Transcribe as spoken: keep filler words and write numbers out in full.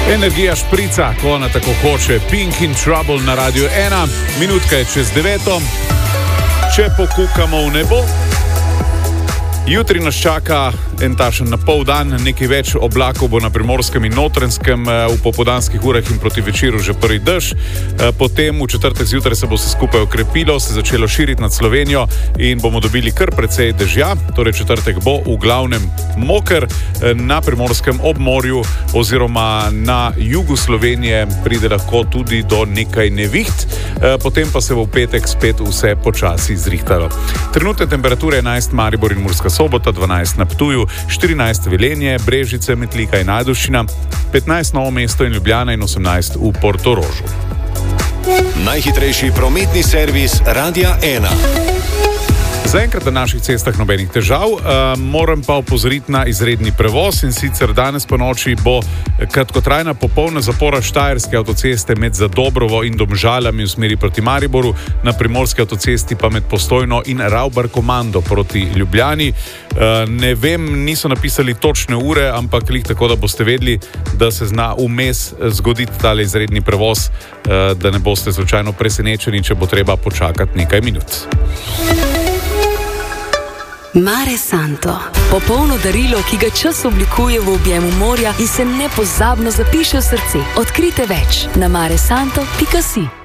Energija šprica, ko ona tako hoče. Pink in Trouble na Radio ena. Minutka je čez deveto. Če pokukamo v nebo, jutri nas čaka en tašen na pol dan, nekaj več oblakov bo na primorskem in Notranjskem, v popoldanskih urah in proti večeru že prvi dež. Potem v četrtek zjutraj se bo se skupaj okrepilo, se začelo širiti nad Slovenijo in bomo dobili kar precej dežja. Torej četrtek bo v glavnem moker, na primorskem ob morju oziroma na jugu Slovenije pride lahko tudi do nekaj neviht, potem pa se bo v petek spet vse počasi zrihtalo. Trenutne temperature enajst Maribor in Murska Sobota, dvanajst na Ptuju, štirinajst Velenje, Brežice, Metlika in Ajdovščina, petnajst Novo mesto in Ljubljana in osemnajst v Portorožu. Najhitrejši prometni servis Radia ena. Zaenkrat na naših cestah nobenih težav, uh, moram pa opozoriti na izredni prevoz, in sicer danes po noči bo kratkotrajna popolna zapora Štajerske avtoceste med Zadobrovo in Domžalami v smeri proti Mariboru, na primorski avtocesti pa med Postojno in Ravbar-Komando proti Ljubljani. Uh, ne vem, niso napisali točne ure, ampak lih tako, da boste vedeli, da se zna vmes zgoditi tale izredni prevoz, uh, da ne boste slučajno presenečeni, če bo treba počakati nekaj minut. Mare Santo. Popolno darilo, ki ga čas oblikuje v objemu morja in se nepozabno zapiše v srce. Odkrite več na mare santo pika si.